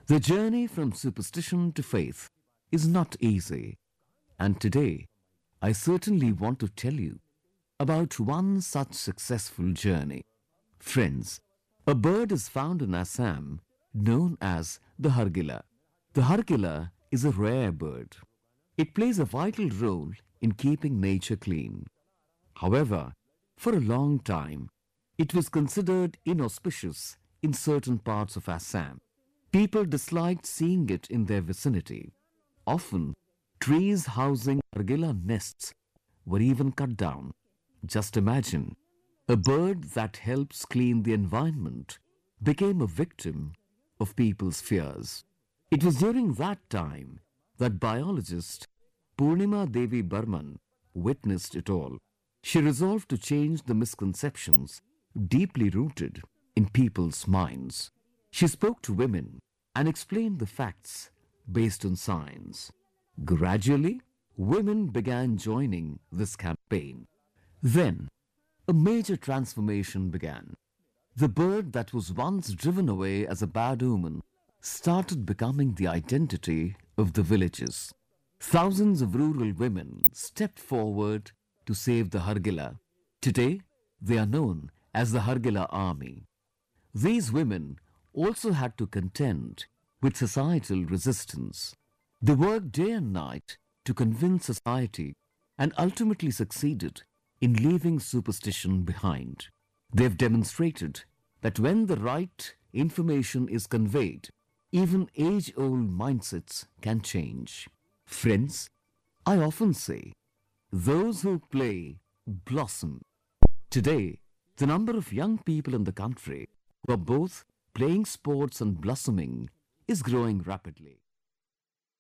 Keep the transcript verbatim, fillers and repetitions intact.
The journey from superstition to faith is not easy, and today I certainly want to tell you about one such successful journey. Friends, a bird is found in Assam known as the Hargila. The Hargila is a rare bird. It plays a vital role in keeping nature clean. However, for a long time, it was considered inauspicious in certain parts of Assam. People disliked seeing it in their vicinity. Often, trees housing Hargila nests were even cut down. Just imagine, a bird that helps clean the environment became a victim of people's fears. It was during that time that biologist Purnima Devi Burman witnessed it all. She resolved to change the misconceptions deeply rooted in people's minds. She spoke to women and explained the facts based on science. Gradually, women began joining this campaign. Then, a major transformation began. The bird that was once driven away as a bad omen started becoming the identity of the villages. Thousands of rural women stepped forward to save the Hargila. Today, they are known as the Hargila Army. These women also had to contend with societal resistance. They worked day and night to convince society and ultimately succeeded in leaving superstition behind. They have demonstrated that when the right information is conveyed, even age-old mindsets can change. Friends, I often say, those who play blossom. Today, the number of young people in the country who are both playing sports and blossoming is growing rapidly.